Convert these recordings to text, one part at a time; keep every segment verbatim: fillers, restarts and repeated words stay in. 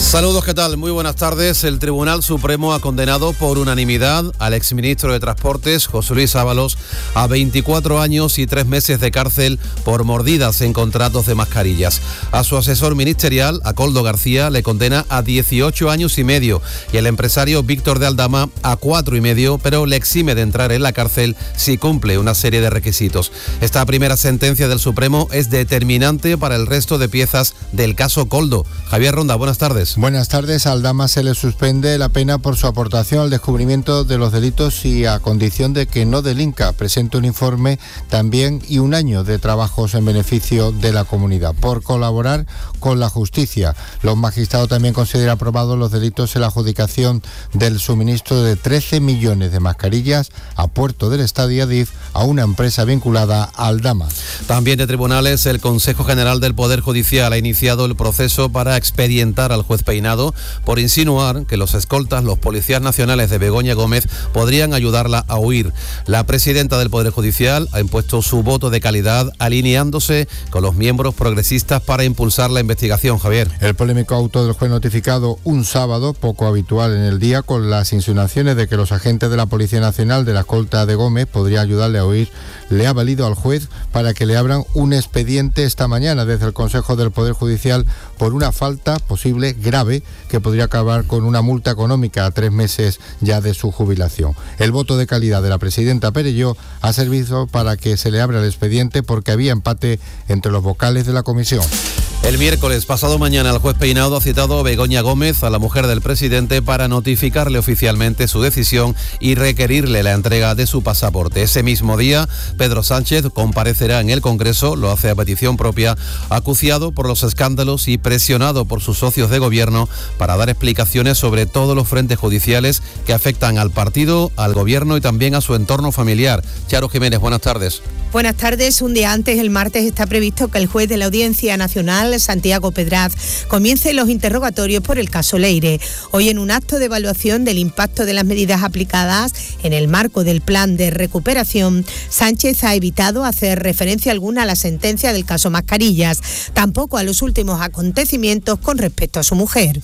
Saludos, ¿qué tal? Muy buenas tardes. El Tribunal Supremo ha condenado por unanimidad al exministro de Transportes, José Luis Ábalos, a veinticuatro años y tres meses de cárcel por mordidas en contratos de mascarillas. A su asesor ministerial, a Koldo García, le condena a dieciocho años y medio y el empresario Víctor de Aldama a cuatro y medio, pero le exime de entrar en la cárcel si cumple una serie de requisitos. Esta primera sentencia del Supremo es determinante para el resto de piezas del caso Koldo. Javier Ronda, buenas tardes. Buenas tardes. A Aldama se le suspende la pena por su aportación al descubrimiento de los delitos y a condición de que no delinca. Presente un informe también y un año de trabajos en beneficio de la comunidad por colaborar con la justicia. Los magistrados también consideran aprobados los delitos en la adjudicación del suministro de trece millones de mascarillas a Puerto del Estado y Adif a una empresa vinculada a Aldama. También de tribunales, el Consejo General del Poder Judicial ha iniciado el proceso para expedientar al juez Peinado por insinuar que los escoltas, los policías nacionales de Begoña Gómez, podrían ayudarla a huir. La presidenta del Poder Judicial ha impuesto su voto de calidad, alineándose con los miembros progresistas para impulsar la investigación. Javier. El polémico auto del juez notificado un sábado, poco habitual en el día, con las insinuaciones de que los agentes de la Policía Nacional de la escolta de Gómez podrían ayudarle a huir, le ha valido al juez para que le abran un expediente esta mañana desde el Consejo del Poder Judicial por una falta posible grave que podría acabar con una multa económica a tres meses ya de su jubilación. El voto de calidad de la presidenta Perelló ha servido para que se le abra el expediente porque había empate entre los vocales de la comisión. El miércoles pasado mañana el juez Peinado ha citado a Begoña Gómez, a la mujer del presidente, para notificarle oficialmente su decisión y requerirle la entrega de su pasaporte. Ese mismo día, Pedro Sánchez comparecerá en el Congreso, lo hace a petición propia, acuciado por los escándalos y presionado por sus socios de gobierno para dar explicaciones sobre todos los frentes judiciales que afectan al partido, al gobierno y también a su entorno familiar. Charo Jiménez, buenas tardes. Buenas tardes. Un día antes, el martes, está previsto que el juez de la Audiencia Nacional, Santiago Pedraz, comience los interrogatorios por el caso Leire. Hoy, en un acto de evaluación del impacto de las medidas aplicadas en el marco del plan de recuperación, Sánchez ha evitado hacer referencia alguna a la sentencia del caso Mascarillas, tampoco a los últimos acontecimientos con respecto a su mujer.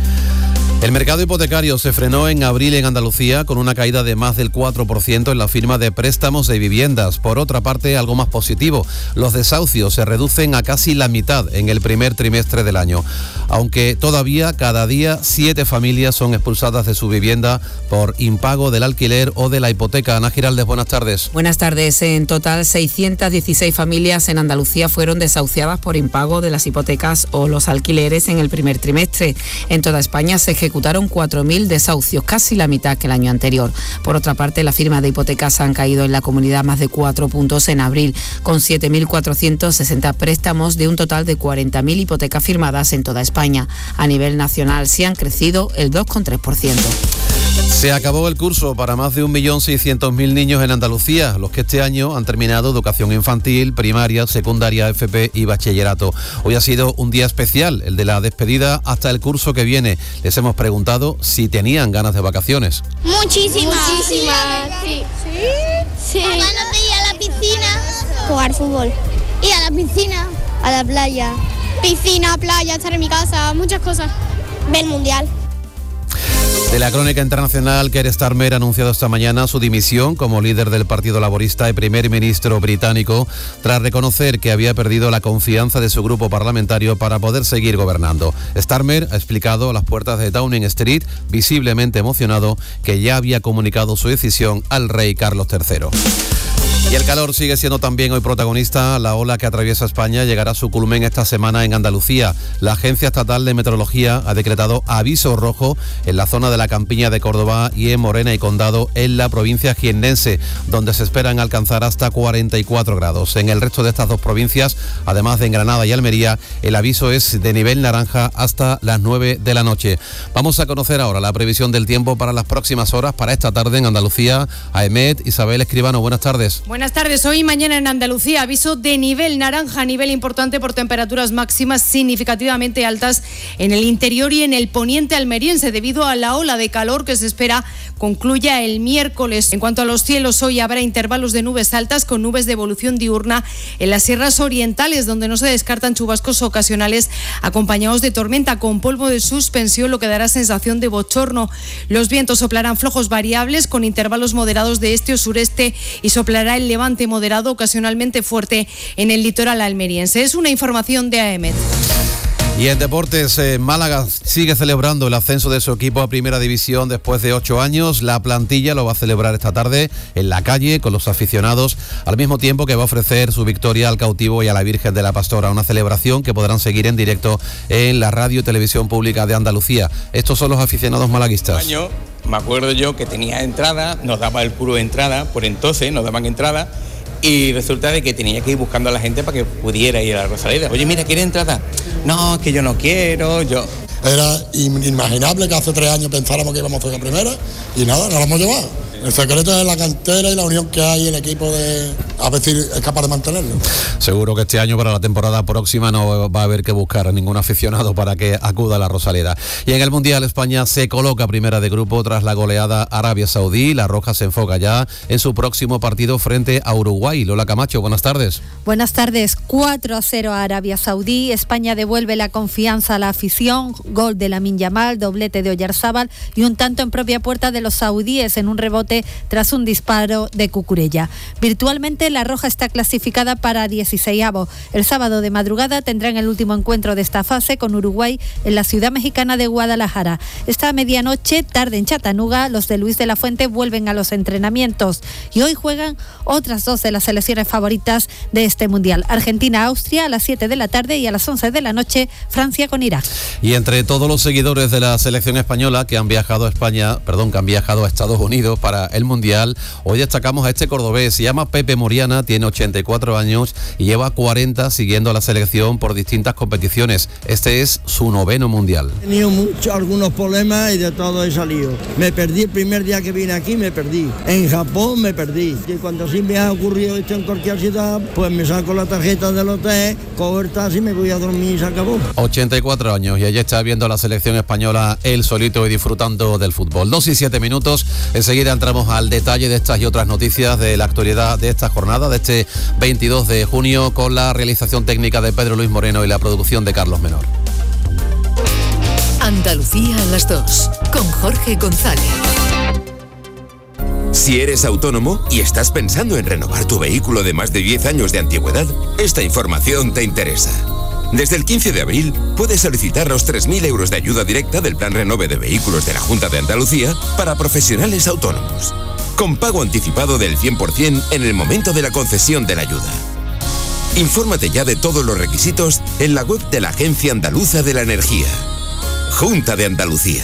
El mercado hipotecario se frenó en abril en Andalucía con una caída de más del cuatro por ciento en la firma de préstamos de viviendas. Por otra parte, algo más positivo, los desahucios se reducen a casi la mitad en el primer trimestre del año. Aunque todavía cada día siete familias son expulsadas de su vivienda por impago del alquiler o de la hipoteca. Ana Giraldez, buenas tardes. Buenas tardes. En total, seiscientas dieciséis familias en Andalucía fueron desahuciadas por impago de las hipotecas o los alquileres en el primer trimestre. En toda España se ejecutaron ejecutaron cuatro mil desahucios, casi la mitad que el año anterior. Por otra parte, las firmas de hipotecas han caído en la comunidad más de cuatro puntos en abril, con siete mil cuatrocientos sesenta préstamos de un total de cuarenta mil hipotecas firmadas en toda España. A nivel nacional sí han crecido el dos coma tres por ciento. Se acabó el curso para más de un millón seiscientos mil niños en Andalucía, los que este año han terminado educación infantil, primaria, secundaria, F P y bachillerato. Hoy ha sido un día especial, el de la despedida hasta el curso que viene. Les hemos preguntado si tenían ganas de vacaciones. Muchísimas. Muchísimas. Sí. ¿Sí? Sí. Ganas de ir a la piscina. Jugar fútbol. Ir a la piscina. A la playa. Piscina, playa, estar en mi casa, muchas cosas. Ver el mundial. De la crónica internacional, Keir Starmer ha anunciado esta mañana su dimisión como líder del Partido Laborista y primer ministro británico, tras reconocer que había perdido la confianza de su grupo parlamentario para poder seguir gobernando. Starmer ha explicado a las puertas de Downing Street, visiblemente emocionado, que ya había comunicado su decisión al rey Carlos tercero. Y el calor sigue siendo también hoy protagonista. La ola que atraviesa España llegará a su culmen esta semana en Andalucía. La Agencia Estatal de Meteorología ha decretado aviso rojo en la zona de la Campiña de Córdoba y en Morena y Condado, en la provincia jiennense, donde se esperan alcanzar hasta cuarenta y cuatro grados. En el resto de estas dos provincias, además de en Granada y Almería, el aviso es de nivel naranja hasta las nueve de la noche. Vamos a conocer ahora la previsión del tiempo para las próximas horas, para esta tarde en Andalucía. A Emet, Isabel Escribano, buenas tardes. Buenas tardes. Hoy y mañana en Andalucía aviso de nivel naranja, nivel importante por temperaturas máximas significativamente altas en el interior y en el poniente almeriense debido a la ola de calor que se espera concluya el miércoles. En cuanto a los cielos, hoy habrá intervalos de nubes altas con nubes de evolución diurna en las sierras orientales, donde no se descartan chubascos ocasionales acompañados de tormenta con polvo de suspensión, lo que dará sensación de bochorno. Los vientos soplarán flojos variables con intervalos moderados de este o sureste y soplará el levante moderado ocasionalmente fuerte en el litoral almeriense. Es una información de A E M E T. Y en deportes, eh, Málaga sigue celebrando el ascenso de su equipo a Primera División después de ocho años. La plantilla lo va a celebrar esta tarde en la calle con los aficionados, al mismo tiempo que va a ofrecer su victoria al Cautivo y a la Virgen de la Pastora, una celebración que podrán seguir en directo en la radio y televisión pública de Andalucía. Estos son los aficionados malaguistas. Año, me acuerdo yo que tenía entrada, nos daba el puro entrada, por entonces nos daban entrada. Y resulta de que tenía que ir buscando a la gente para que pudiera ir a la Rosaleda. Oye, mira, ¿quiere entrada? No, es que yo no quiero, yo... Era inimaginable que hace tres años pensáramos que íbamos a hacer la primera y nada, nos la hemos llevado. El secreto es la cantera y la unión que hay en el equipo, de a ver si es capaz de mantenerlo. Seguro que este año para la temporada próxima no va a haber que buscar a ningún aficionado para que acuda a la Rosaleda. Y en el Mundial, España se coloca primera de grupo tras la goleada Arabia Saudí. La Roja se enfoca ya en su próximo partido frente a Uruguay. Lola Camacho, buenas tardes. Buenas tardes. cuatro a cero a Arabia Saudí. España devuelve la confianza a la afición. Gol de Lamine Yamal, doblete de Oyarzábal y un tanto en propia puerta de los saudíes en un rebote tras un disparo de Cucurella. Virtualmente la Roja está clasificada para dieciseisavo. El sábado de madrugada tendrán el último encuentro de esta fase con Uruguay en la ciudad mexicana de Guadalajara. Esta medianoche, tarde en Chattanooga, los de Luis de la Fuente vuelven a los entrenamientos y hoy juegan otras dos de las selecciones favoritas de este Mundial. Argentina-Austria a las siete de la tarde y a las once de la noche Francia con Irak. Y entre todos los seguidores de la selección española que han viajado a España, perdón, que han viajado a Estados Unidos para el Mundial, hoy destacamos a este cordobés. Se llama Pepe Moriana, tiene ochenta y cuatro años y lleva cuarenta siguiendo a la selección por distintas competiciones. Este es su noveno Mundial. He tenido mucho, algunos problemas y de todo he salido. Me perdí el primer día que vine aquí, me perdí. En Japón me perdí. Y cuando sí me ha ocurrido esto en cualquier ciudad, pues me saco la tarjeta del hotel, cojo el taxi, me voy a dormir y se acabó. ochenta y cuatro años y ella está viendo a la selección española él solito y disfrutando del fútbol. Dos y siete minutos, enseguida entramos al detalle de estas y otras noticias de la actualidad de esta jornada, de este veintidós de junio, con la realización técnica de Pedro Luis Moreno y la producción de Carlos Menor. Andalucía a las dos, con Jorge González. Si eres autónomo y estás pensando en renovar tu vehículo de más de diez años de antigüedad, esta información te interesa. Desde el quince de abril puedes solicitar los tres mil euros de ayuda directa del Plan Renove de Vehículos de la Junta de Andalucía para profesionales autónomos, con pago anticipado del cien por ciento en el momento de la concesión de la ayuda. Infórmate ya de todos los requisitos en la web de la Agencia Andaluza de la Energía. Junta de Andalucía.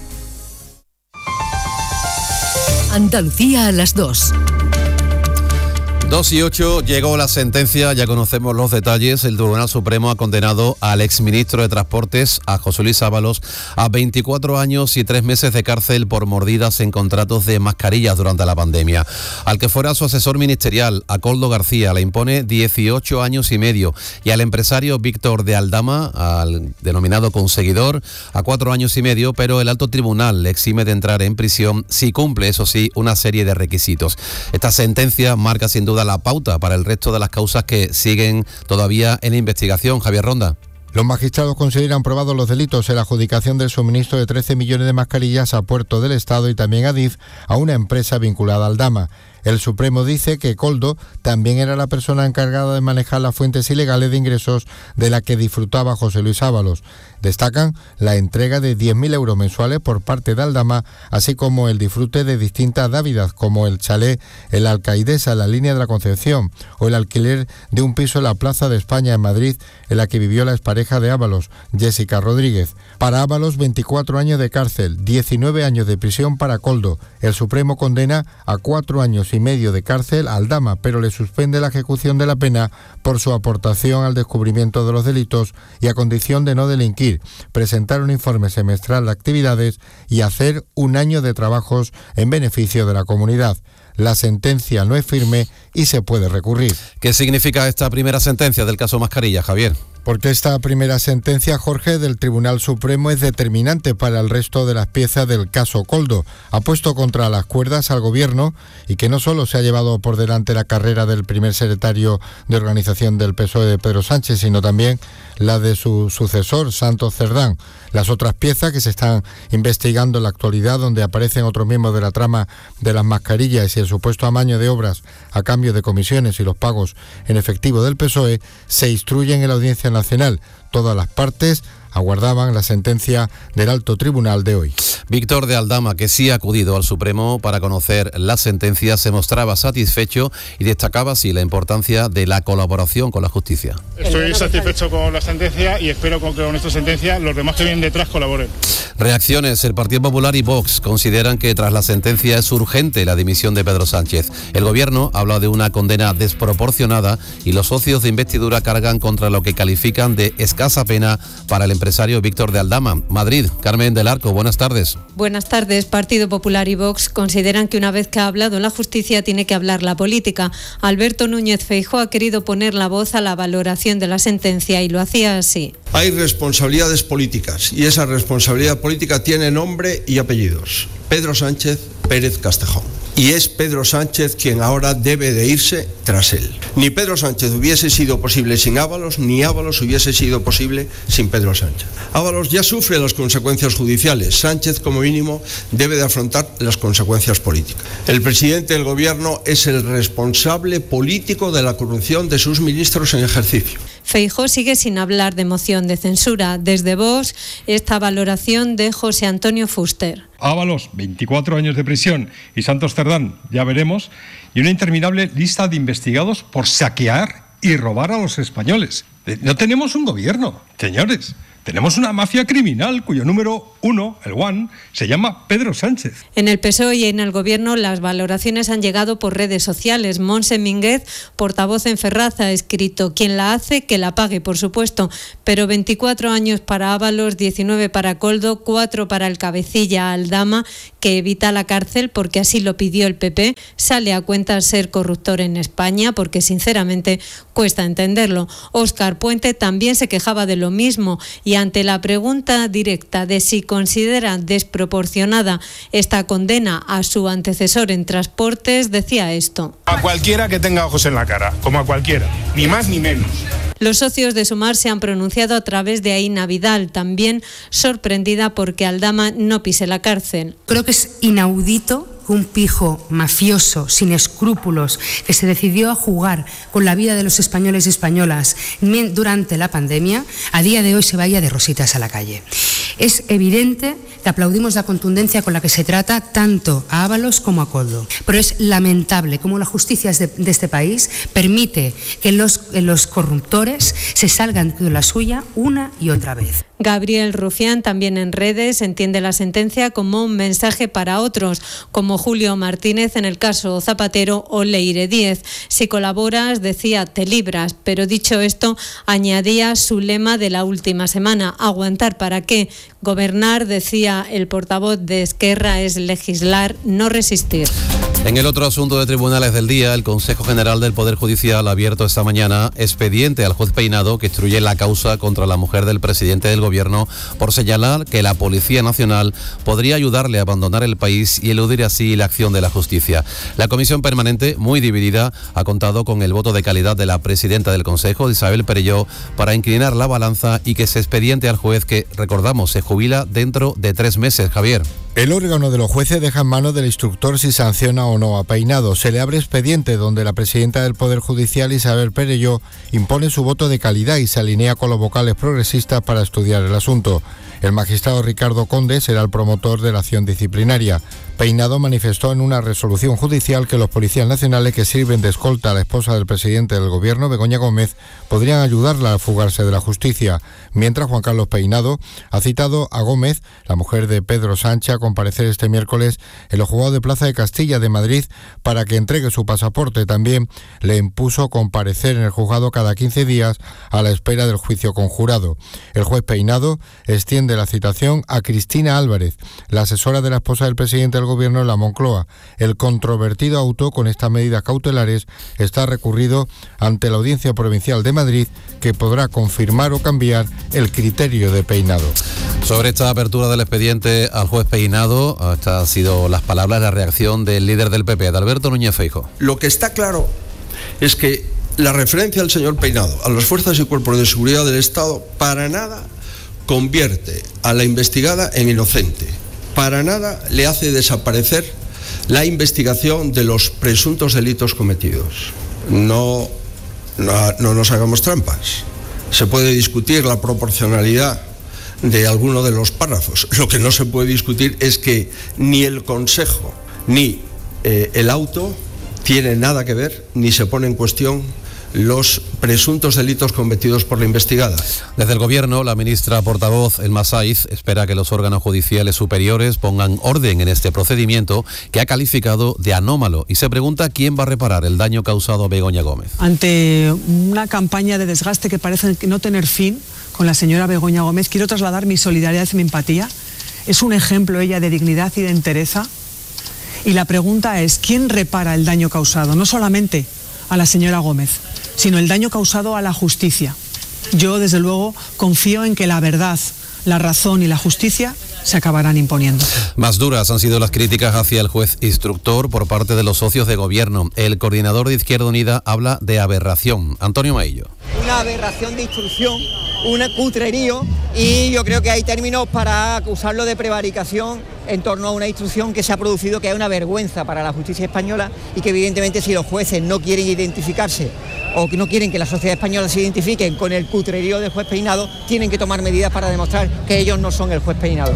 Andalucía a las dos. dos y ocho, llegó la sentencia, ya conocemos los detalles. El Tribunal Supremo ha condenado al exministro de Transportes, a José Luis Ábalos, a veinticuatro años y tres meses de cárcel por mordidas en contratos de mascarillas durante la pandemia. Al que fuera su asesor ministerial, a Koldo García, le impone dieciocho años y medio, y al empresario Víctor de Aldama, al denominado conseguidor, a cuatro años y medio, pero el alto tribunal le exime de entrar en prisión si cumple, eso sí, una serie de requisitos. Esta sentencia marca sin duda la pauta para el resto de las causas que siguen todavía en investigación. Javier Ronda. Los magistrados consideran probados los delitos en la adjudicación del suministro de trece millones de mascarillas a Puerto del Estado y también a D I F, a una empresa vinculada al Aldama. El Supremo dice que Koldo también era la persona encargada de manejar las fuentes ilegales de ingresos de la que disfrutaba José Luis Ábalos. Destacan la entrega de diez mil euros mensuales por parte de Aldama, así como el disfrute de distintas dávidas, como el chalet en la Alcaidesa, en la línea de la Concepción, o el alquiler de un piso en la Plaza de España, en Madrid, en la que vivió la expareja de Ábalos, Jessica Rodríguez. Para Ábalos, veinticuatro años de cárcel, diecinueve años de prisión para Koldo. El Supremo condena a cuatro años y medio de cárcel a Aldama, pero le suspende la ejecución de la pena por su aportación al descubrimiento de los delitos y a condición de no delinquir, presentar un informe semestral de actividades y hacer un año de trabajos en beneficio de la comunidad. La sentencia no es firme y se puede recurrir. ¿Qué significa esta primera sentencia del caso Mascarilla, Javier? Porque esta primera sentencia, Jorge, del Tribunal Supremo es determinante para el resto de las piezas del caso Koldo. Ha puesto contra las cuerdas al Gobierno y que no solo se ha llevado por delante la carrera del primer secretario de organización del P S O E, de Pedro Sánchez, sino también la de su sucesor, Santos Cerdán. Las otras piezas que se están investigando en la actualidad, donde aparecen otros miembros de la trama de las mascarillas y el supuesto amaño de obras a cambio de comisiones y los pagos en efectivo del P S O E, se instruyen en la Audiencia Nacional. Todas las partes aguardaban la sentencia del alto tribunal de hoy. Víctor de Aldama, que sí ha acudido al Supremo para conocer la sentencia, se mostraba satisfecho y destacaba así la importancia de la colaboración con la justicia. Estoy satisfecho con la sentencia y espero que con esta sentencia los demás que vienen detrás colaboren. Reacciones. El Partido Popular y Vox consideran que tras la sentencia es urgente la dimisión de Pedro Sánchez. El Gobierno habla de una condena desproporcionada y los socios de investidura cargan contra lo que califican de escasa pena para el empresario Víctor de Aldama. Madrid, Carmen del Arco, buenas tardes. Buenas tardes. Partido Popular y Vox consideran que una vez que ha hablado la justicia tiene que hablar la política. Alberto Núñez Feijóo ha querido poner la voz a la valoración de la sentencia y lo hacía así. Hay responsabilidades políticas y esa responsabilidad política tiene nombre y apellidos. Pedro Sánchez Pérez Castejón. Y es Pedro Sánchez quien ahora debe de irse tras él. Ni Pedro Sánchez hubiese sido posible sin Ábalos, ni Ábalos hubiese sido posible sin Pedro Sánchez. Ábalos ya sufre las consecuencias judiciales. Sánchez, como mínimo, debe de afrontar las consecuencias políticas. El presidente del Gobierno es el responsable político de la corrupción de sus ministros en ejercicio. Feijóo sigue sin hablar de moción de censura. Desde Vox, esta valoración de José Antonio Fuster. Ábalos, veinticuatro años de prisión, y Santos Cerdán, ya veremos, y una interminable lista de investigados por saquear y robar a los españoles. No tenemos un gobierno, señores. Tenemos una mafia criminal cuyo número uno, el one, se llama Pedro Sánchez. En el P S O E y en el Gobierno las valoraciones han llegado por redes sociales. Montse Mínguez, portavoz en Ferraz, ha escrito: quien la hace, que la pague, por supuesto, pero veinticuatro años para Ábalos, diecinueve para Koldo, cuatro para el cabecilla Aldama, que evita la cárcel porque así lo pidió el P P. Sale a cuenta ser corruptor en España porque sinceramente cuesta entenderlo. Óscar Puente también se quejaba de lo mismo y ante la pregunta directa de si considera desproporcionada esta condena a su antecesor en transportes, decía esto: a cualquiera que tenga ojos en la cara, como a cualquiera, ni más ni menos. Los socios de Sumar se han pronunciado a través de Aína Vidal, también sorprendida porque Aldama no pise la cárcel. Creo que es inaudito que un pijo mafioso, sin escrúpulos, que se decidió a jugar con la vida de los españoles y españolas durante la pandemia, a día de hoy se vaya de rositas a la calle. Es evidente que aplaudimos la contundencia con la que se trata tanto a Ábalos como a Koldo, pero es lamentable cómo la justicia de, de este país permite que los, los corruptores se salgan de la suya una y otra vez. Gabriel Rufián, también en redes, entiende la sentencia como un mensaje para otros, como Julio Martínez en el caso Zapatero o Leire Díez. Si colaboras, decía, te libras, pero dicho esto, añadía su lema de la última semana: aguantar para qué. Gobernar, decía el portavoz de Esquerra, es legislar, no resistir. En el otro asunto de tribunales del día, el Consejo General del Poder Judicial ha abierto esta mañana expediente al juez Peinado, que instruye la causa contra la mujer del presidente del Gobierno por señalar que la Policía Nacional podría ayudarle a abandonar el país y eludir así la acción de la justicia. La comisión permanente, muy dividida, ha contado con el voto de calidad de la presidenta del Consejo, Isabel Perelló, para inclinar la balanza y que se expediente al juez, que, recordamos, se jubila dentro de tres meses. Javier. El órgano de los jueces deja en manos del instructor si sanciona o no a Peinado. Se le abre expediente donde la presidenta del Poder Judicial, Isabel Perelló, impone su voto de calidad y se alinea con los vocales progresistas para estudiar el asunto. El magistrado Ricardo Conde será el promotor de la acción disciplinaria. Peinado manifestó en una resolución judicial que los policías nacionales que sirven de escolta a la esposa del presidente del Gobierno, Begoña Gómez, podrían ayudarla a fugarse de la justicia. Mientras, Juan Carlos Peinado ha citado a Gómez, la mujer de Pedro Sánchez, a comparecer este miércoles en los juzgados de Plaza de Castilla de Madrid para que entregue su pasaporte. También le impuso comparecer en el juzgado cada quince días a la espera del juicio conjurado. El juez Peinado extiende de la citación a Cristina Álvarez, la asesora de la esposa del presidente del Gobierno en la Moncloa. El controvertido auto con estas medidas cautelares está recurrido ante la Audiencia Provincial de Madrid, que podrá confirmar o cambiar el criterio de Peinado. Sobre esta apertura del expediente al juez Peinado, estas han sido las palabras, la reacción del líder del P P, de Alberto Núñez Feijóo. Lo que está claro es que la referencia al señor Peinado a las fuerzas y cuerpos de seguridad del Estado para nada convierte a la investigada en inocente, para nada le hace desaparecer la investigación de los presuntos delitos cometidos. No, no, no nos hagamos trampas. Se puede discutir la proporcionalidad de alguno de los párrafos. Lo que no se puede discutir es que ni el Consejo ni eh, el auto tiene nada que ver, ni se pone en cuestión los presuntos delitos cometidos por la investigada. Desde el Gobierno, la ministra portavoz, Elma Saiz, espera que los órganos judiciales superiores pongan orden en este procedimiento que ha calificado de anómalo, y se pregunta quién va a reparar el daño causado a Begoña Gómez. Ante una campaña de desgaste que parece no tener fin con la señora Begoña Gómez, quiero trasladar mi solidaridad y mi empatía. Es un ejemplo ella de dignidad y de entereza. Y la pregunta es, ¿quién repara el daño causado? No solamente a la señora Gómez, sino el daño causado a la justicia. Yo, desde luego, confío en que la verdad, la razón y la justicia se acabarán imponiendo. Más duras han sido las críticas hacia el juez instructor por parte de los socios de Gobierno. El coordinador de Izquierda Unida habla de aberración. Antonio Maillo. Una aberración de instrucción, un cutrerío, y yo creo que hay términos para acusarlo de prevaricación en torno a una instrucción que se ha producido, que es una vergüenza para la justicia española, y que evidentemente si los jueces no quieren identificarse o que no quieren que la sociedad española se identifiquen con el cutrerío del juez Peinado, tienen que tomar medidas para demostrar que ellos no son el juez Peinado.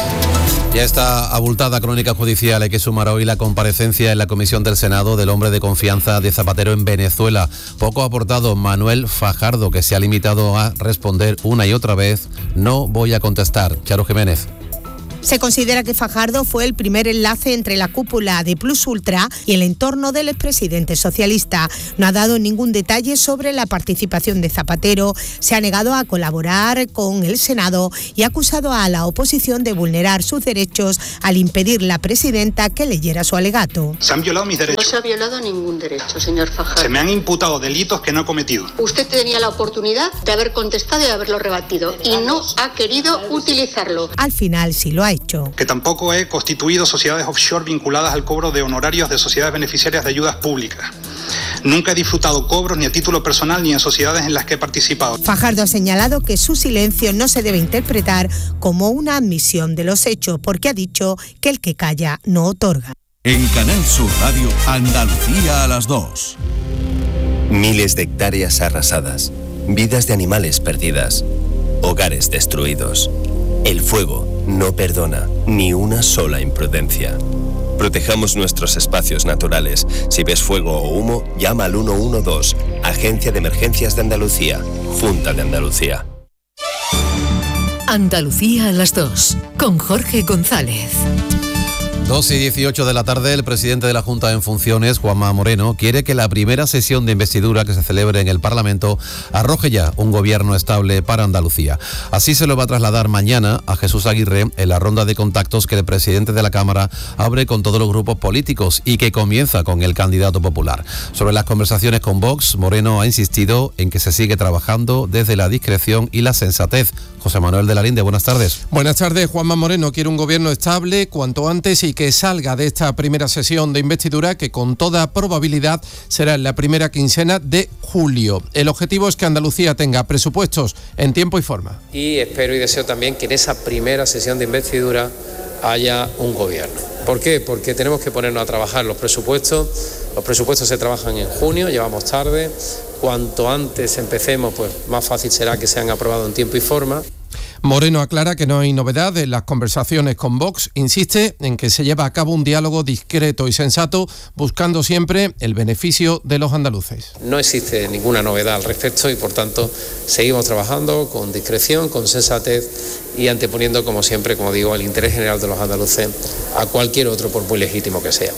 Ya está abultada crónica judicial. Hay que sumar hoy la comparecencia en la comisión del Senado del hombre de confianza de Zapatero en Venezuela. Poco ha aportado Manuel Fajardo, que se ha limitado a responder una y otra vez: no voy a contestar. Charo Jiménez. Se considera que Fajardo fue el primer enlace entre la cúpula de Plus Ultra y el entorno del expresidente socialista. No ha dado ningún detalle sobre la participación de Zapatero, se ha negado a colaborar con el Senado y ha acusado a la oposición de vulnerar sus derechos al impedir la presidenta que leyera su alegato. Se han violado mis derechos. No se ha violado ningún derecho, señor Fajardo. Se me han imputado delitos que no he cometido. Usted tenía la oportunidad de haber contestado y haberlo rebatido y no ha querido utilizarlo. Al final sí lo ha hecho. Que tampoco he constituido sociedades offshore vinculadas al cobro de honorarios de sociedades beneficiarias de ayudas públicas. Nunca he disfrutado cobros ni a título personal ni en sociedades en las que he participado. Fajardo ha señalado que su silencio no se debe interpretar como una admisión de los hechos, porque ha dicho que el que calla no otorga. En Canal Sur Radio, Andalucía a las dos. Miles de hectáreas arrasadas, vidas de animales perdidas, hogares destruidos. El fuego no perdona ni una sola imprudencia. Protejamos nuestros espacios naturales. Si ves fuego o humo, llama al uno uno dos, Agencia de Emergencias de Andalucía, Junta de Andalucía. Andalucía a las dos, con Jorge González. dos y dieciocho de la tarde, el presidente de la Junta en funciones, Juanma Moreno, quiere que la primera sesión de investidura que se celebre en el Parlamento arroje ya un gobierno estable para Andalucía. Así se lo va a trasladar mañana a Jesús Aguirre en la ronda de contactos que el presidente de la Cámara abre con todos los grupos políticos y que comienza con el candidato popular. Sobre las conversaciones con Vox, Moreno ha insistido en que se sigue trabajando desde la discreción y la sensatez. José Manuel de la Linde, buenas tardes. Buenas tardes. Juanma Moreno quiere un gobierno estable cuanto antes y que salga de esta primera sesión de investidura, que con toda probabilidad será en la primera quincena de julio. El objetivo es que Andalucía tenga presupuestos en tiempo y forma. Y espero y deseo también que en esa primera sesión de investidura haya un gobierno. ¿Por qué? Porque tenemos que ponernos a trabajar los presupuestos. Los presupuestos se trabajan en junio, llevamos tarde. Cuanto antes empecemos, pues más fácil será que sean aprobados en tiempo y forma. Moreno aclara que no hay novedad en las conversaciones con Vox. Insiste en que se lleva a cabo un diálogo discreto y sensato, buscando siempre el beneficio de los andaluces. No existe ninguna novedad al respecto y, por tanto, seguimos trabajando con discreción, con sensatez y anteponiendo, como siempre, como digo, el interés general de los andaluces a cualquier otro, por muy legítimo que sea.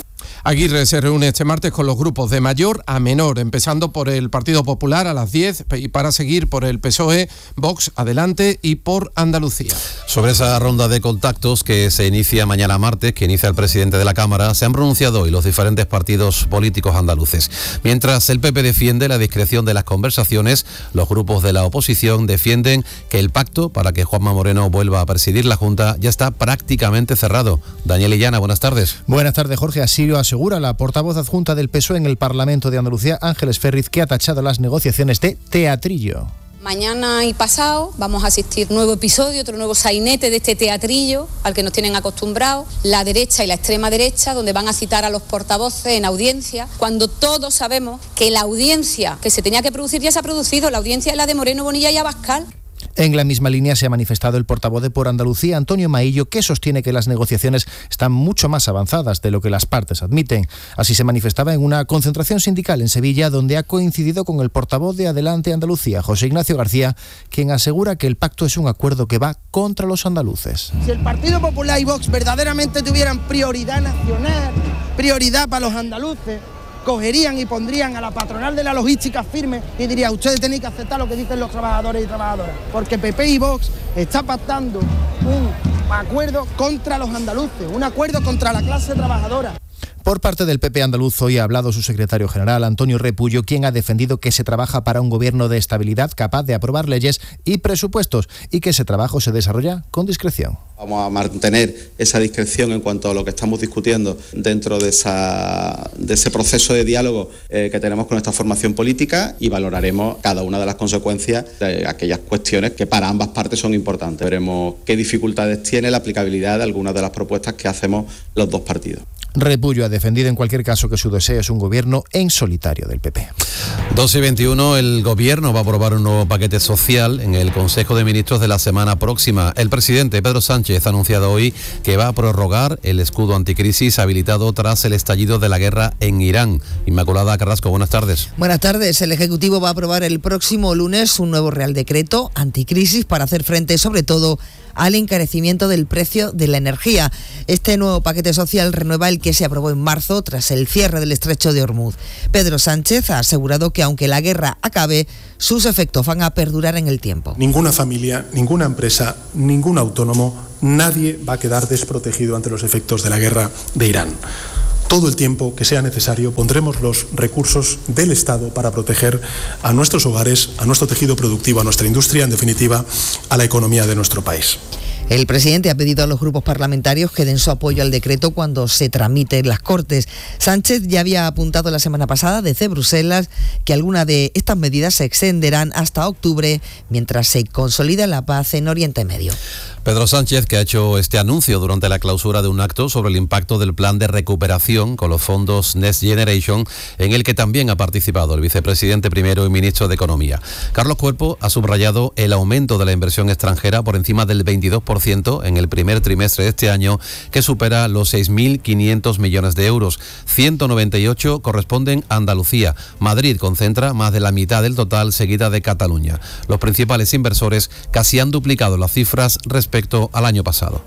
Aguirre se reúne este martes con los grupos de mayor a menor, empezando por el Partido Popular a las diez y para seguir por el P S O E, Vox, Adelante y por Andalucía. Sobre esa ronda de contactos que se inicia mañana martes, que inicia el presidente de la Cámara, se han pronunciado hoy los diferentes partidos políticos andaluces. Mientras el P P defiende la discreción de las conversaciones, los grupos de la oposición defienden que el pacto para que Juanma Moreno vuelva a presidir la Junta ya está prácticamente cerrado. Daniel Illana, buenas tardes. Buenas tardes, Jorge. Así lo asegura la portavoz adjunta del P S O E en el Parlamento de Andalucía, Ángeles Ferriz, que ha tachado las negociaciones de teatrillo. Mañana y pasado vamos a asistir a un nuevo episodio, otro nuevo sainete de este teatrillo al que nos tienen acostumbrados, la derecha y la extrema derecha, donde van a citar a los portavoces en audiencia, cuando todos sabemos que la audiencia que se tenía que producir ya se ha producido, la audiencia es la de Moreno, Bonilla y Abascal. En la misma línea se ha manifestado el portavoz de Por Andalucía, Antonio Maillo, que sostiene que las negociaciones están mucho más avanzadas de lo que las partes admiten. Así se manifestaba en una concentración sindical en Sevilla, donde ha coincidido con el portavoz de Adelante Andalucía, José Ignacio García, quien asegura que el pacto es un acuerdo que va contra los andaluces. Si el Partido Popular y Vox verdaderamente tuvieran prioridad nacional, prioridad para los andaluces, cogerían y pondrían a la patronal de la logística firme y diría, ustedes tenéis que aceptar lo que dicen los trabajadores y trabajadoras, porque P P y Vox está pactando un acuerdo contra los andaluces, un acuerdo contra la clase trabajadora. Por parte del P P andaluz hoy ha hablado su secretario general, Antonio Repullo, quien ha defendido que se trabaja para un gobierno de estabilidad capaz de aprobar leyes y presupuestos y que ese trabajo se desarrolla con discreción. Vamos a mantener esa discreción en cuanto a lo que estamos discutiendo dentro de, esa, de ese proceso de diálogo eh, que tenemos con esta formación política y valoraremos cada una de las consecuencias de aquellas cuestiones que para ambas partes son importantes. Veremos qué dificultades tiene la aplicabilidad de algunas de las propuestas que hacemos los dos partidos. Repullo ha defendido en cualquier caso que su deseo es un gobierno en solitario del P P. dos y veintiuno, el Gobierno va a aprobar un nuevo paquete social en el Consejo de Ministros de la semana próxima. El presidente Pedro Sánchez ha anunciado hoy que va a prorrogar el escudo anticrisis habilitado tras el estallido de la guerra en Irán. Inmaculada Carrasco, buenas tardes. Buenas tardes. El Ejecutivo va a aprobar el próximo lunes un nuevo Real Decreto anticrisis para hacer frente sobre todo al encarecimiento del precio de la energía. Este nuevo paquete social renueva el que se aprobó en marzo tras el cierre del estrecho de Hormuz. Pedro Sánchez ha asegurado que aunque la guerra acabe, sus efectos van a perdurar en el tiempo. Ninguna familia, ninguna empresa, ningún autónomo, nadie va a quedar desprotegido ante los efectos de la guerra de Irán. Todo el tiempo que sea necesario pondremos los recursos del Estado para proteger a nuestros hogares, a nuestro tejido productivo, a nuestra industria, en definitiva, a la economía de nuestro país. El presidente ha pedido a los grupos parlamentarios que den su apoyo al decreto cuando se tramite en las Cortes. Sánchez ya había apuntado la semana pasada desde Bruselas que algunas de estas medidas se extenderán hasta octubre mientras se consolida la paz en Oriente Medio. Pedro Sánchez, que ha hecho este anuncio durante la clausura de un acto sobre el impacto del plan de recuperación con los fondos Next Generation, en el que también ha participado el vicepresidente primero y ministro de Economía. Carlos Cuerpo ha subrayado el aumento de la inversión extranjera por encima del veintidós por ciento en el primer trimestre de este año, que supera los seis mil quinientos millones de euros. ciento noventa y ocho corresponden a Andalucía. Madrid concentra más de la mitad del total, seguida de Cataluña. Los principales inversores casi han duplicado las cifras respecto al año pasado.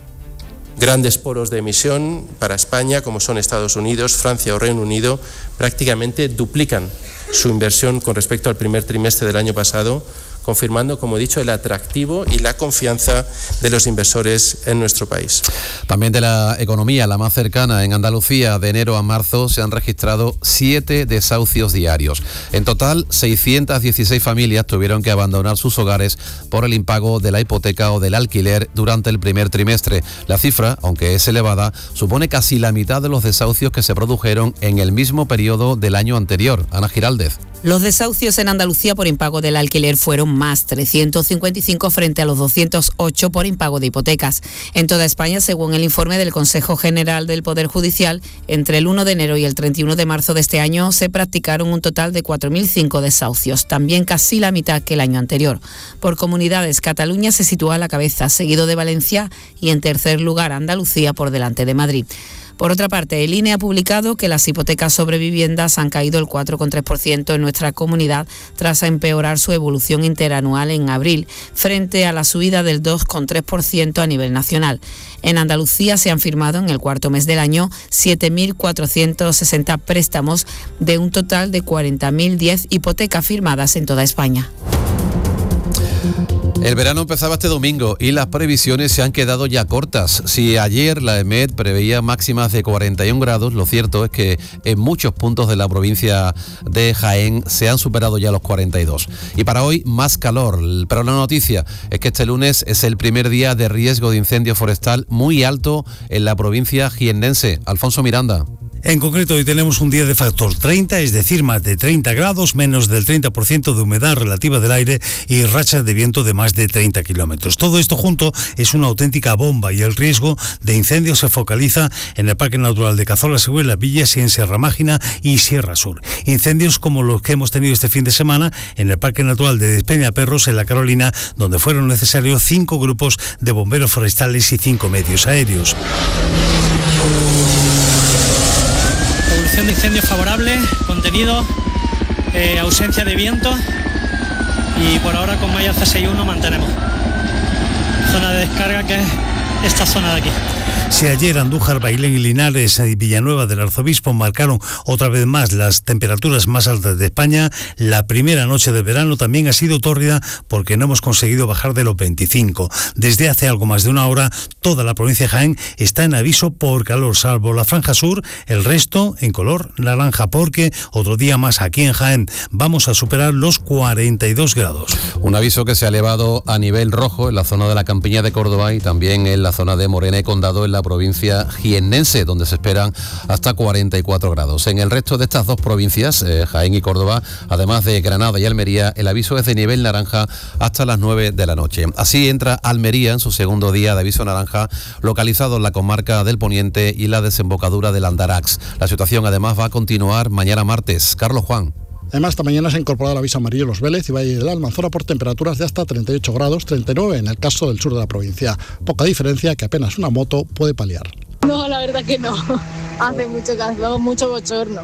Grandes poros de emisión para España, como son Estados Unidos, Francia o Reino Unido, prácticamente duplican su inversión con respecto al primer trimestre del año pasado, confirmando, como he dicho, el atractivo y la confianza de los inversores en nuestro país. También de la economía, la más cercana, en Andalucía, de enero a marzo se han registrado siete desahucios diarios. En total, seiscientas dieciséis familias tuvieron que abandonar sus hogares por el impago de la hipoteca o del alquiler durante el primer trimestre. La cifra, aunque es elevada, supone casi la mitad de los desahucios que se produjeron en el mismo periodo del año anterior. Ana Giraldez. Los desahucios en Andalucía por impago del alquiler fueron más, trescientos cincuenta y cinco frente a los doscientos ocho por impago de hipotecas. En toda España, según el informe del Consejo General del Poder Judicial, entre el uno de enero y el treinta y uno de marzo de este año se practicaron un total de cuatro mil cinco desahucios, también casi la mitad que el año anterior. Por comunidades, Cataluña se sitúa a la cabeza, seguido de Valencia y en tercer lugar Andalucía por delante de Madrid. Por otra parte, el I N E ha publicado que las hipotecas sobre viviendas han caído el cuatro coma tres por ciento en nuestra comunidad tras empeorar su evolución interanual en abril, frente a la subida del dos coma tres por ciento a nivel nacional. En Andalucía se han firmado en el cuarto mes del año siete mil cuatrocientos sesenta préstamos de un total de cuarenta mil diez hipotecas firmadas en toda España. El verano empezaba este domingo y las previsiones se han quedado ya cortas. Si ayer la EMET preveía máximas de cuarenta y un grados, lo cierto es que en muchos puntos de la provincia de Jaén se han superado ya los cuarenta y dos. Y para hoy más calor, pero la noticia es que este lunes es el primer día de riesgo de incendio forestal muy alto en la provincia jiennense. Alfonso Miranda. En concreto, hoy tenemos un día de factor treinta, es decir, más de treinta grados, menos del treinta por ciento de humedad relativa del aire y rachas de viento de más de treinta kilómetros. Todo esto junto es una auténtica bomba y el riesgo de incendios se focaliza en el Parque Natural de Cazorla-Sigüenza, Villas y en Sierra Mágina y Sierra Sur. Incendios como los que hemos tenido este fin de semana en el Parque Natural de Despeñaperros, en la Carolina, donde fueron necesarios cinco grupos de bomberos forestales y cinco medios aéreos. De incendios favorable, contenido, eh, ausencia de viento y por ahora con malla C seis punto uno mantenemos zona de descarga, que es esta zona de aquí. Si ayer Andújar, Bailén y Linares y Villanueva del Arzobispo marcaron otra vez más las temperaturas más altas de España, la primera noche del verano también ha sido tórrida porque no hemos conseguido bajar de los veinticinco. Desde hace algo más de una hora, toda la provincia de Jaén está en aviso por calor, salvo la franja sur, el resto en color naranja, porque otro día más aquí en Jaén vamos a superar los cuarenta y dos grados. Un aviso que se ha elevado a nivel rojo en la zona de la Campiña de Córdoba y también en la zona de Morena y Condado, en la provincia jiennense, donde se esperan hasta cuarenta y cuatro grados. En el resto de estas dos provincias, eh, Jaén y Córdoba, además de Granada y Almería, el aviso es de nivel naranja hasta las nueve de la noche. Así entra Almería en su segundo día de aviso naranja, localizado en la comarca del Poniente y la desembocadura del Andarax. La situación además va a continuar mañana martes. Carlos Juan. Además, esta mañana se ha incorporado el aviso amarillo Los Vélez y Valle de la Almanzora por temperaturas de hasta treinta y ocho grados, treinta y nueve en el caso del sur de la provincia. Poca diferencia que apenas una moto puede paliar. No, la verdad que no. Hace mucho calor, mucho bochorno.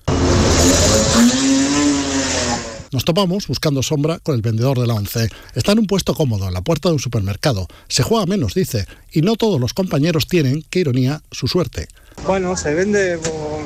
Nos topamos buscando sombra con el vendedor de la ONCE. Está en un puesto cómodo, en la puerta de un supermercado. Se juega menos, dice, y no todos los compañeros tienen, qué ironía, su suerte. Bueno, se vende... Por...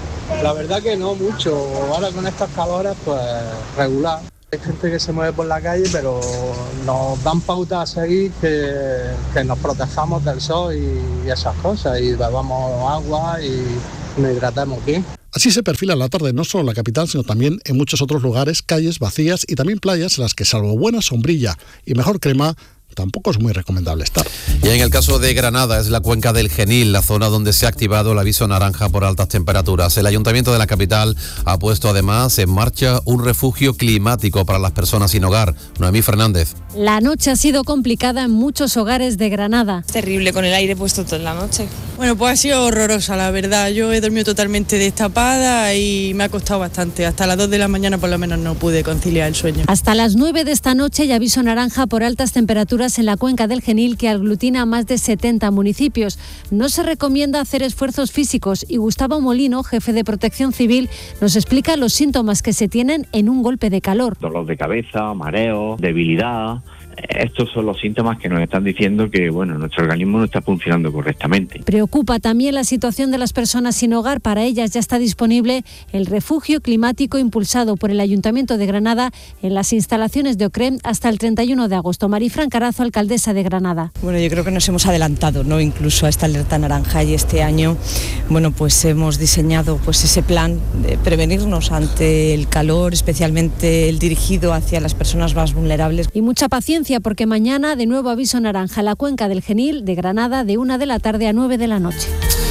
La verdad que no mucho, ahora con estas calores pues regular. Hay gente que se mueve por la calle, pero nos dan pauta a seguir que, que nos protejamos del sol y, y esas cosas, y bebamos agua y nos hidratamos bien. Así se perfila la tarde no solo en la capital, sino también en muchos otros lugares, calles vacías y también playas en las que, salvo buena sombrilla y mejor crema, tampoco es muy recomendable estar. Y en el caso de Granada es la cuenca del Genil, la zona donde se ha activado el aviso naranja por altas temperaturas. El Ayuntamiento de la capital ha puesto además en marcha un refugio climático para las personas sin hogar. Noemí Fernández. La noche ha sido complicada en muchos hogares de Granada. Es terrible con el aire puesto toda la noche. Bueno, pues ha sido horrorosa, la verdad. Yo he dormido totalmente destapada y me ha costado bastante. Hasta las dos de la mañana por lo menos no pude conciliar el sueño. Hasta las nueve de esta noche hay aviso naranja por altas temperaturas en la cuenca del Genil, que aglutina a más de setenta municipios. No se recomienda hacer esfuerzos físicos y Gustavo Molino, jefe de Protección Civil, nos explica los síntomas que se tienen en un golpe de calor. Dolor de cabeza, mareo, debilidad. Estos son los síntomas que nos están diciendo que bueno, nuestro organismo no está funcionando correctamente. Preocupa también la situación de las personas sin hogar. Para ellas ya está disponible el refugio climático impulsado por el Ayuntamiento de Granada en las instalaciones de Ocrem hasta el treinta y uno de agosto. Marifran Carazo, alcaldesa de Granada. Bueno, yo creo que nos hemos adelantado, ¿no? Incluso a esta alerta naranja, y este año, bueno, pues hemos diseñado pues ese plan de prevenirnos ante el calor, especialmente el dirigido hacia las personas más vulnerables. Y mucha paciencia, porque mañana de nuevo aviso naranja, la cuenca del Genil de Granada, de una de la tarde a nueve de la noche.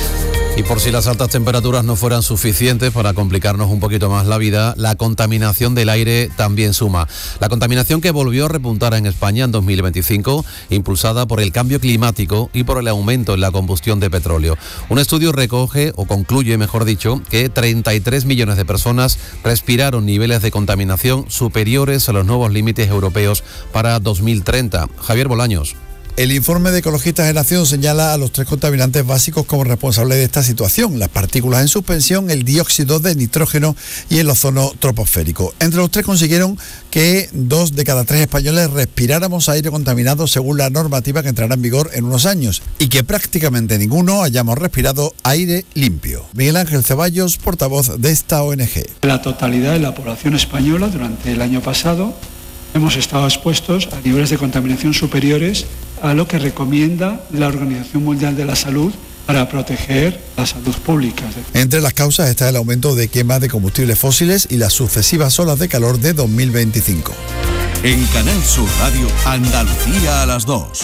Y por si las altas temperaturas no fueran suficientes para complicarnos un poquito más la vida, la contaminación del aire también suma. La contaminación que volvió a repuntar en España en dos mil veinticinco, impulsada por el cambio climático y por el aumento en la combustión de petróleo. Un estudio recoge, o concluye, mejor dicho, que treinta y tres millones de personas respiraron niveles de contaminación superiores a los nuevos límites europeos para dos mil treinta. Javier Bolaños. El informe de Ecologistas en Acción señala a los tres contaminantes básicos como responsables de esta situación: las partículas en suspensión, el dióxido de nitrógeno y el ozono troposférico. Entre los tres consiguieron que dos de cada tres españoles respiráramos aire contaminado según la normativa que entrará en vigor en unos años, y que prácticamente ninguno hayamos respirado aire limpio. Miguel Ángel Ceballos, portavoz de esta O N G. La totalidad de la población española durante el año pasado hemos estado expuestos a niveles de contaminación superiores a lo que recomienda la Organización Mundial de la Salud para proteger la salud pública. Entre las causas está el aumento de quema de combustibles fósiles y las sucesivas olas de calor de dos mil veinticinco. En Canal Sur Radio, Andalucía a las dos.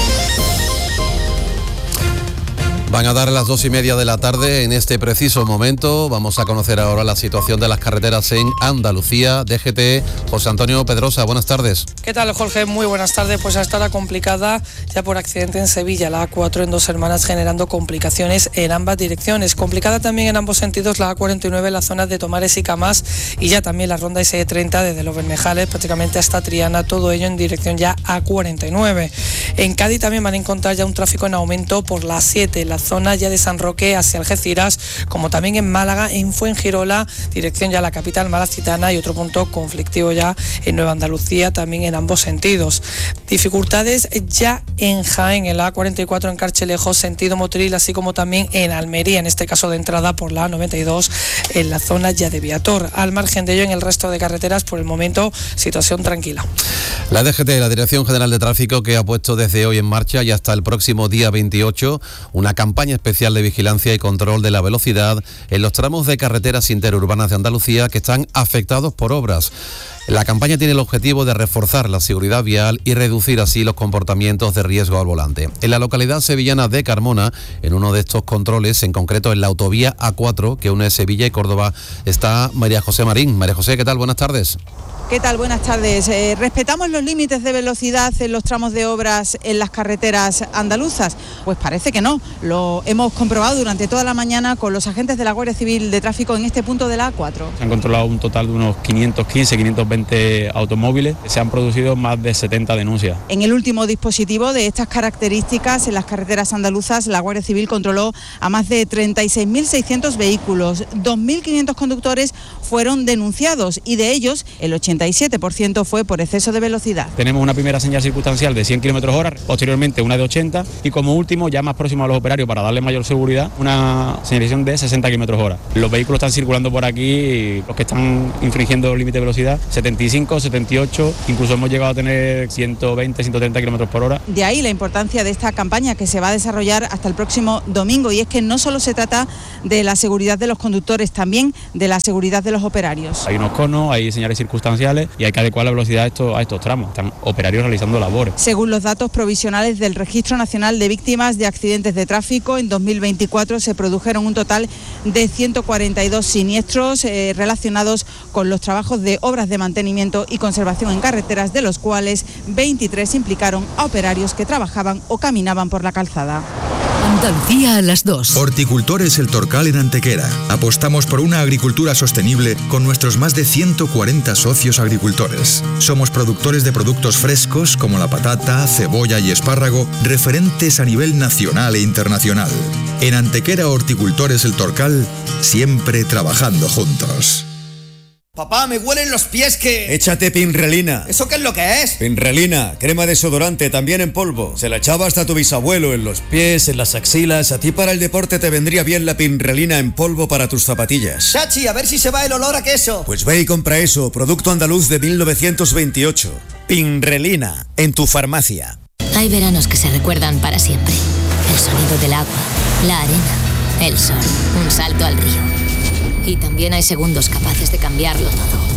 Van a dar las dos y media de la tarde. En este preciso momento vamos a conocer ahora la situación de las carreteras en Andalucía. D G T, José Antonio Pedrosa, buenas tardes. ¿Qué tal, Jorge? Muy buenas tardes. Pues estará complicada ya por accidente en Sevilla, la A cuatro en Dos Hermanas, generando complicaciones en ambas direcciones. Complicada también en ambos sentidos la A cuarenta y nueve en la zona de Tomares y Camás, y ya también la ronda S treinta desde Los Bermejales prácticamente hasta Triana, todo ello en dirección ya A cuarenta y nueve. En Cádiz también van a encontrar ya un tráfico en aumento por la siete, la zona ya de San Roque hacia Algeciras, como también en Málaga, en Fuengirola, dirección ya a la capital malacitana, y otro punto conflictivo ya en Nueva Andalucía, también en ambos sentidos. Dificultades ya en Jaén, en la A cuarenta y cuatro en Carchelejos, sentido Motril, así como también en Almería, en este caso de entrada por la A noventa y dos, en la zona ya de Viator. Al margen de ello, en el resto de carreteras, por el momento, situación tranquila. La D G T, la Dirección General de Tráfico, que ha puesto desde hoy en marcha y hasta el próximo día veintiocho una campaña especial de vigilancia y control de la velocidad en los tramos de carreteras interurbanas de Andalucía que están afectados por obras. La campaña tiene el objetivo de reforzar la seguridad vial y reducir así los comportamientos de riesgo al volante. En la localidad sevillana de Carmona, en uno de estos controles, en concreto en la autovía A cuatro que une Sevilla y Córdoba, está María José Marín. María José, ¿qué tal? Buenas tardes. ¿Qué tal? Buenas tardes. Eh, ¿Respetamos los límites de velocidad en los tramos de obras en las carreteras andaluzas? Pues parece que no. Lo hemos comprobado durante toda la mañana con los agentes de la Guardia Civil de Tráfico en este punto de la A cuatro. Se han controlado un total de unos quinientos quince, quinientos veinte automóviles. Se han producido más de setenta denuncias. En el último dispositivo de estas características en las carreteras andaluzas, la Guardia Civil controló a más de treinta y seis mil seiscientos vehículos. dos mil quinientos conductores fueron denunciados y de ellos el ochenta y siete por ciento fue por exceso de velocidad. Tenemos una primera señal circunstancial de cien kilómetros hora, posteriormente una de ochenta y como último, ya más próximo a los operarios para darle mayor seguridad, una señalización de sesenta kilómetros hora. Los vehículos están circulando por aquí, los que están infringiendo el límite de velocidad, setenta y cinco, setenta y ocho, incluso hemos llegado a tener ciento veinte, ciento treinta kilómetros por hora. De ahí la importancia de esta campaña que se va a desarrollar hasta el próximo domingo, y es que no solo se trata de la seguridad de los conductores, también de la seguridad de los operarios. Hay unos conos, hay señales circunstanciales y hay que adecuar la velocidad a estos, a estos tramos. Están operarios realizando labores. Según los datos provisionales del Registro Nacional de Víctimas de Accidentes de Tráfico, en dos mil veinticuatro se produjeron un total de ciento cuarenta y dos siniestros eh, relacionados con los trabajos de obras de mantenimiento y conservación en carreteras, de los cuales veintitrés implicaron a operarios que trabajaban o caminaban por la calzada. Andalucía a las dos. Horticultores El Torcal en Antequera. Apostamos por una agricultura sostenible con nuestros más de ciento cuarenta socios agricultores. Somos productores de productos frescos como la patata, cebolla y espárrago, referentes a nivel nacional e internacional. En Antequera Horticultores El Torcal, siempre trabajando juntos. Papá, me huelen los pies que... Échate Pinrelina. ¿Eso qué es lo que es? Pinrelina, crema desodorante, también en polvo. Se la echaba hasta tu bisabuelo en los pies, en las axilas. A ti para el deporte te vendría bien la Pinrelina en polvo para tus zapatillas. Chachi, a ver si se va el olor a queso. Pues ve y compra eso, producto andaluz de mil novecientos veintiocho. Pinrelina, en tu farmacia. Hay veranos que se recuerdan para siempre. El sonido del agua, la arena, el sol, un salto al río. Y también hay segundos capaces de cambiarlo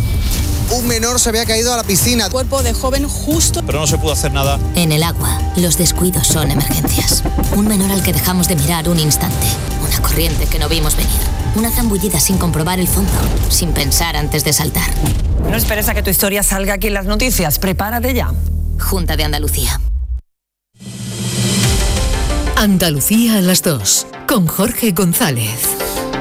todo. Un menor se había caído a la piscina. Cuerpo de joven justo. Pero no se pudo hacer nada. En el agua, los descuidos son emergencias. Un menor al que dejamos de mirar un instante. Una corriente que no vimos venir. Una zambullida sin comprobar el fondo. Sin pensar antes de saltar. No esperes a que tu historia salga aquí en las noticias. Prepárate ya. Junta de Andalucía. Andalucía a las dos. Con Jorge González.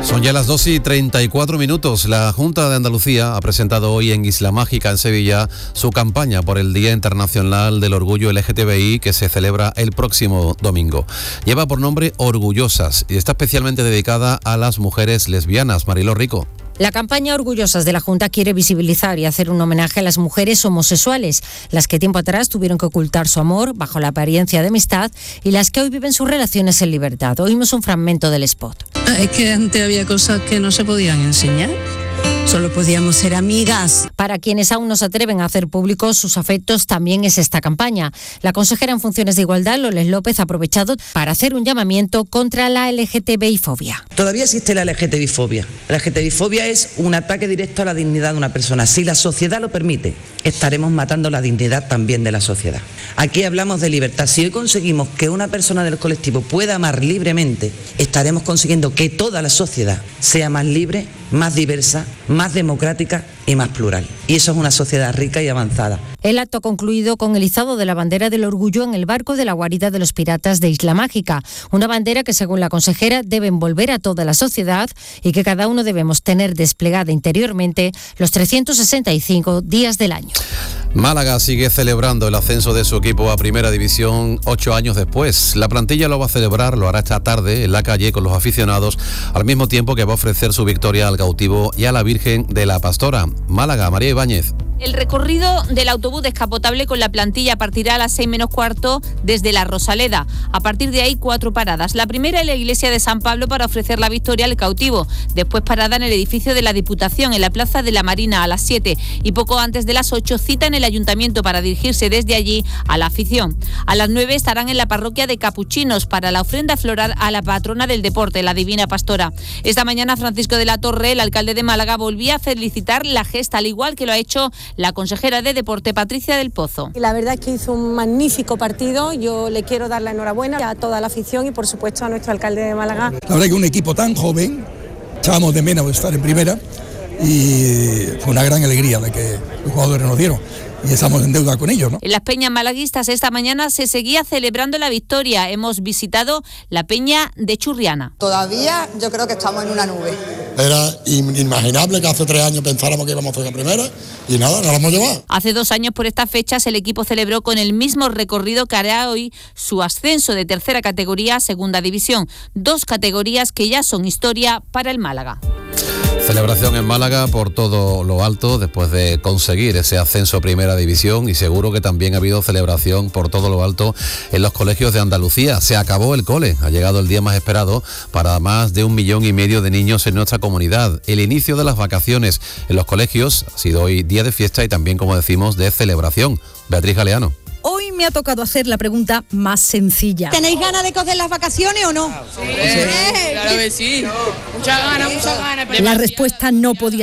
Son ya las dos y treinta y cuatro minutos. La Junta de Andalucía ha presentado hoy en Isla Mágica, en Sevilla, su campaña por el Día Internacional del Orgullo L G T B I, que se celebra el próximo domingo. Lleva por nombre Orgullosas y está especialmente dedicada a las mujeres lesbianas. Mariló Rico. La campaña Orgullosas de la Junta quiere visibilizar y hacer un homenaje a las mujeres homosexuales, las que tiempo atrás tuvieron que ocultar su amor bajo la apariencia de amistad y las que hoy viven sus relaciones en libertad. Oímos un fragmento del spot. Es que antes había cosas que no se podían enseñar. Solo podíamos ser amigas. Para quienes aún no se atreven a hacer públicos sus afectos, también es esta campaña. La consejera en funciones de Igualdad, Loles López, ha aprovechado para hacer un llamamiento contra la L G T B I fobia. Todavía existe la L G T B I fobia. La L G T B I fobia es un ataque directo a la dignidad de una persona. Si la sociedad lo permite, estaremos matando la dignidad también de la sociedad. Aquí hablamos de libertad. Si hoy conseguimos que una persona del colectivo pueda amar libremente, estaremos consiguiendo que toda la sociedad sea más libre, más diversa, más democrática y más plural. Y eso es una sociedad rica y avanzada. El acto ha concluido con el izado de la bandera del orgullo en el barco de la guarida de los piratas de Isla Mágica. Una bandera que, según la consejera, debe envolver a toda la sociedad y que cada uno debemos tener desplegada interiormente los trescientos sesenta y cinco días del año. Málaga sigue celebrando el ascenso de su equipo a Primera División ocho años después. La plantilla lo va a celebrar, lo hará esta tarde en la calle con los aficionados, al mismo tiempo que va a ofrecer su victoria al Cautivo y a la Virgen de la Pastora. Málaga, María Ibáñez. El recorrido del autobús descapotable con la plantilla partirá a las seis menos cuarto desde la Rosaleda. A partir de ahí, cuatro paradas. La primera en la iglesia de San Pablo para ofrecer la victoria al Cautivo. Después parada en el edificio de la Diputación, en la Plaza de la Marina, a las siete. Y poco antes de las ocho, cita en el Ayuntamiento para dirigirse desde allí a la afición. A las nueve estarán en la parroquia de Capuchinos para la ofrenda floral a la patrona del deporte, la Divina Pastora. Esta mañana, Francisco de la Torre, el alcalde de Málaga, volvía a felicitar la gesta, al igual que lo ha hecho la consejera de Deporte, Patricia del Pozo. La verdad es que hizo un magnífico partido. Yo le quiero dar la enhorabuena a toda la afición y, por supuesto, a nuestro alcalde de Málaga. La verdad que un equipo tan joven, echábamos de menos estar en primera y fue una gran alegría la que los jugadores nos dieron. Y estamos en deuda con ellos, ¿no? En las peñas malaguistas esta mañana se seguía celebrando la victoria. Hemos visitado la peña de Churriana. Todavía yo creo que estamos en una nube. Era inimaginable que hace tres años pensáramos que íbamos a hacer la primera y nada, nos la hemos llevado. Hace dos años por estas fechas el equipo celebró con el mismo recorrido que hará hoy su ascenso de tercera categoría a segunda división. Dos categorías que ya son historia para el Málaga. Celebración en Málaga por todo lo alto después de conseguir ese ascenso a Primera División y seguro que también ha habido celebración por todo lo alto en los colegios de Andalucía. Se acabó el cole, ha llegado el día más esperado para más de un millón y medio de niños en nuestra comunidad. El inicio de las vacaciones en los colegios ha sido hoy día de fiesta y también, como decimos, de celebración. Beatriz Galeano. Hoy me ha tocado hacer la pregunta más sencilla. ¿Tenéis ganas de coger las vacaciones o no? Sí, claro que sí. Muchas ganas, muchas ganas. La respuesta no podía